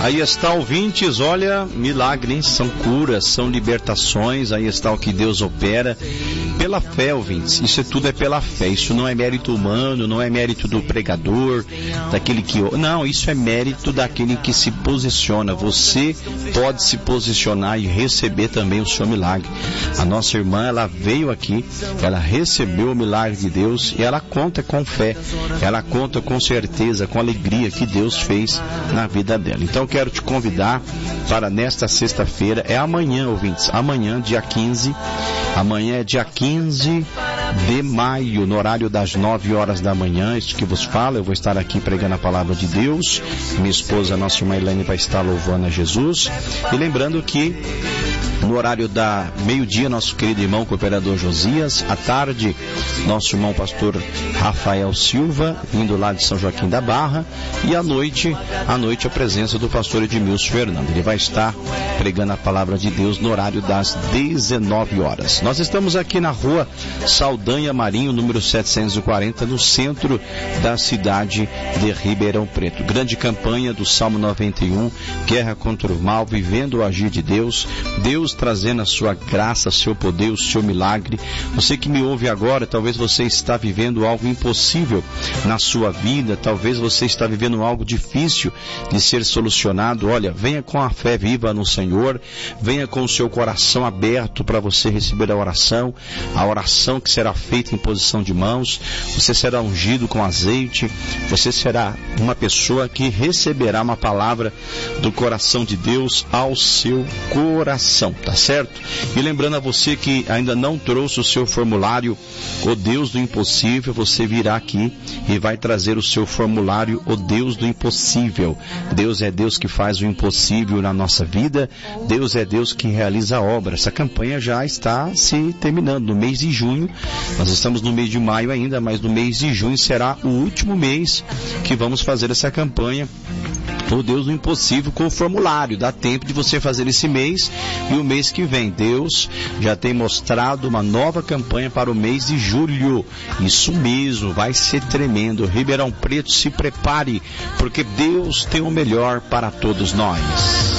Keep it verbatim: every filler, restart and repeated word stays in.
Aí está, ouvintes, olha, milagres, são curas, são libertações, aí está o que Deus opera pela fé, ouvintes. Isso tudo é pela fé, isso não é mérito humano, não é mérito do pregador, daquele que... Não, isso é mérito daquele que se posiciona. Você pode se posicionar e receber também o seu milagre. A nossa irmã, ela veio aqui, ela recebeu o milagre de Deus e ela conta com fé, ela conta com certeza, com alegria que Deus fez na vida dela. Então quero te convidar para nesta sexta-feira, é amanhã, ouvintes, amanhã, dia quinze, amanhã é dia quinze de maio, no horário das nove horas da manhã, isso que vos fala, eu vou estar aqui pregando a palavra de Deus, minha esposa, nossa irmã Elaine, vai estar louvando a Jesus, e lembrando que no horário da meio-dia, nosso querido irmão cooperador Josias, à tarde, nosso irmão pastor Rafael Silva, vindo lá de São Joaquim da Barra, e à noite, à noite a presença do pastor Edmilson Fernando. Ele vai estar pregando a palavra de Deus no horário das dezenove horas. Nós estamos aqui na rua Saldanha Marinho, número setecentos e quarenta, no centro da cidade de Ribeirão Preto. Grande campanha do Salmo noventa e um, guerra contra o mal, vivendo o agir de Deus, Deus trazendo a sua graça, seu poder, o seu milagre. Você que me ouve agora, talvez você está vivendo algo impossível na sua vida, talvez você está vivendo algo difícil de ser solucionado. Olha, venha com a fé viva no Senhor, venha com o seu coração aberto para você receber a oração, a oração que será feita em posição de mãos. Você será ungido com azeite, você será uma pessoa que receberá uma palavra do coração de Deus ao seu coração, tá certo? E lembrando a você que ainda não trouxe o seu formulário, o Deus do Impossível, você virá aqui e vai trazer o seu formulário, o Deus do Impossível. Deus é Deus que faz o impossível na nossa vida, Deus é Deus que realiza a obra. Essa campanha já está se terminando no mês de junho, nós estamos no mês de maio ainda, mas no mês de junho será o último mês que vamos fazer essa campanha, o Deus do Impossível, com o formulário. Dá tempo de você fazer esse mês e o mês que vem. Deus já tem mostrado uma nova campanha para o mês de julho. Isso mesmo, vai ser tremendo. Ribeirão Preto, se prepare, porque Deus tem o melhor para todos nós.